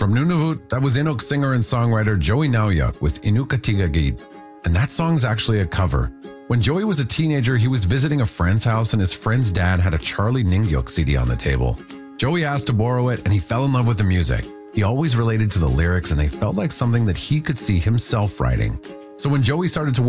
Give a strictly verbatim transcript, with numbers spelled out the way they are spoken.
From Nunavut, that was Inuk singer and songwriter Joey Nauyak with Inukatigageed. And that song's actually a cover. When Joey was a teenager, he was visiting a friend's house and his friend's dad had a Charlie Ningyuk C D on the table. Joey asked to borrow it and he fell in love with the music. He always related to the lyrics and they felt like something that he could see himself writing. So when Joey started to